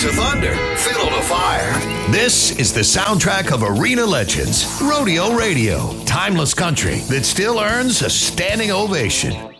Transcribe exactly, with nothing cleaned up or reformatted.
to thunder, fiddle to fire. This is the soundtrack of arena legends, Rodeo Radio. Timeless country that still earns a standing ovation.